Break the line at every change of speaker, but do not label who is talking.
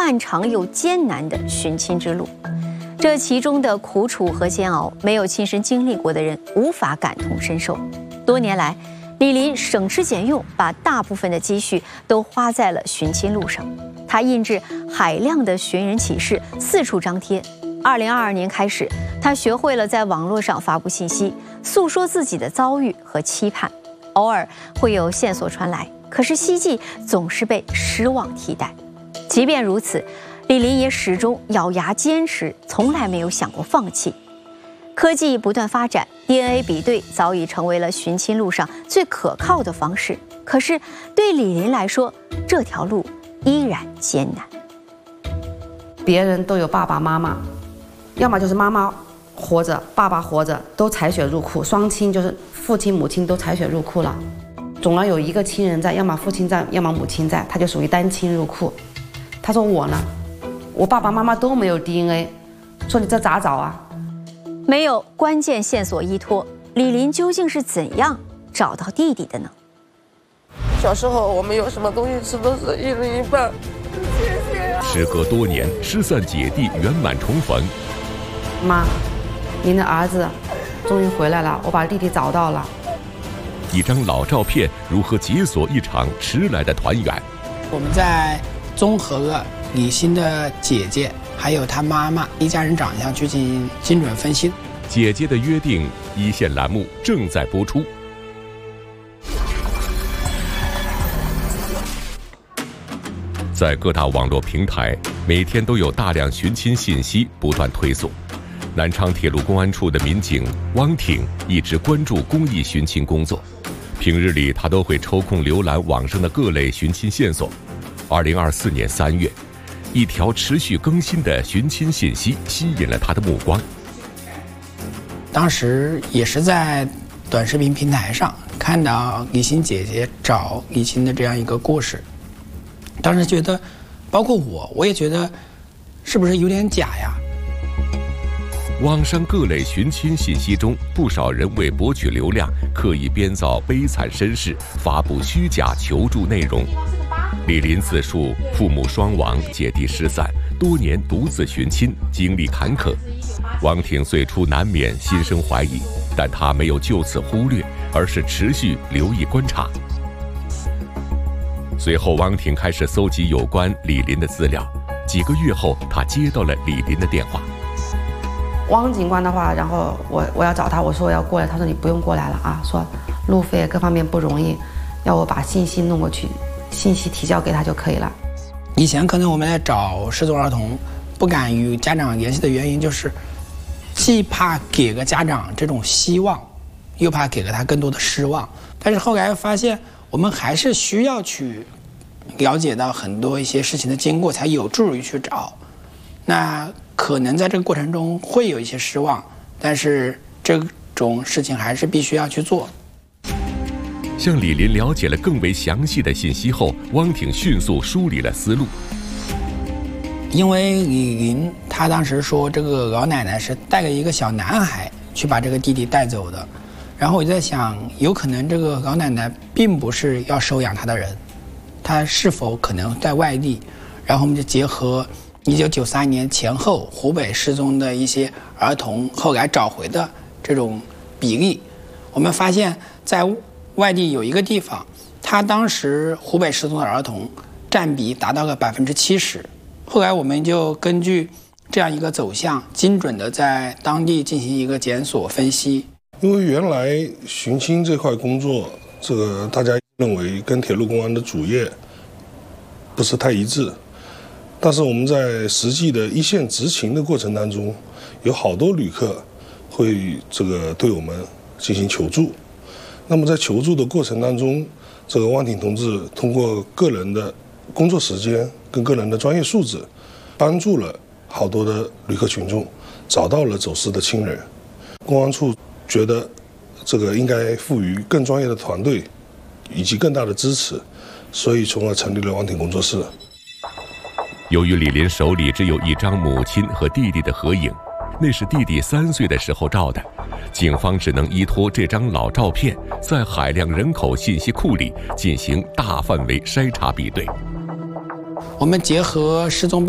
漫长又艰难的寻亲之路。这其中的苦楚和煎熬，没有亲身经历过的人无法感同身受。多年来，李林省吃俭用，把大部分的积蓄都花在了寻亲路上。他印制海量的寻人启事，四处张贴。2022年开始，他学会了在网络上发布信息，诉说自己的遭遇和期盼。偶尔会有线索传来，可是希冀总是被失望替代。即便如此，李林也始终咬牙坚持，从来没有想过放弃。科技不断发展， DNA 比对早已成为了寻亲路上最可靠的方式。可是对李林来说，这条路依然艰难。
别人都有爸爸妈妈，要么就是妈妈活着，爸爸活着，都采血入库，双亲就是父亲母亲都采血入库了，总要有一个亲人在，要么父亲在，要么母亲在，他就属于单亲入库。他说我呢，我爸爸妈妈都没有 DNA， 说你这咋找啊？
没有关键线索依托，李林究竟是怎样找到弟弟的呢？
小时候我们有什么东西吃都是一人一半。谢谢啊！
时隔多年，失散姐弟圆满重逢。
妈，您的儿子终于回来了，我把弟弟找到了。
一张老照片如何解锁一场迟来的团圆？
我们在综合了李欣的姐姐还有她妈妈一家人长相去进行精准分析。
姐姐的约定一线栏目正在播出。在各大网络平台，每天都有大量寻亲信息不断推送。南昌铁路公安处的民警汪挺一直关注公益寻亲工作，平日里他都会抽空浏览网上的各类寻亲线索。2024年3月，一条持续更新的寻亲信息吸引了他的目光。
当时也是在短视频平台上看到李欣姐姐找李欣的这样一个故事，当时觉得，包括我也觉得，是不是有点假呀？
网上各类寻亲信息中，不少人为博取流量，刻意编造悲惨身世，发布虚假求助内容。李林自述父母双亡，姐弟失散，多年独自寻亲，经历坎坷。汪挺最初难免心生怀疑，但他没有就此忽略，而是持续留意观察。随后，汪挺开始搜集有关李林的资料。几个月后，他接到了李林的电话。
汪警官的话，然后我要找他，我说我要过来，他说你不用过来了啊，说路费各方面不容易，要我把信息弄过去，信息提交给他就可以了。
以前可能我们在找失踪儿童，不敢与家长联系的原因就是，既怕给个家长这种希望，又怕给了他更多的失望。但是后来发现，我们还是需要去了解到很多一些事情的经过，才有助于去找。那可能在这个过程中会有一些失望，但是这种事情还是必须要去做。
向李林了解了更为详细的信息后，汪挺迅速梳理了思路。
因为李林他当时说，这个老奶奶是带了一个小男孩去把这个弟弟带走的，然后我就在想，有可能这个老奶奶并不是要收养他的人，他是否可能在外地？然后我们就结合1993年前后湖北失踪的一些儿童后来找回的这种比例，我们发现在外地有一个地方，他当时湖北失踪的儿童占比达到了70%。后来我们就根据这样一个走向，精准的在当地进行一个检索分析。
因为原来寻亲这块工作，这个大家认为跟铁路公安的主业不是太一致，但是我们在实际的一线执勤的过程当中，有好多旅客会对我们进行求助。那么在求助的过程当中，这个汪挺同志通过个人的工作时间跟个人的专业素质，帮助了好多的旅客群众找到了走失的亲人。公安处觉得这个应该赋予更专业的团队以及更大的支持，所以从而成立了汪挺工作室。
由于李林手里只有一张母亲和弟弟的合影，那是弟弟3岁的时候照的，警方只能依托这张老照片，在海量人口信息库里进行大范围筛查比对。
我们结合失踪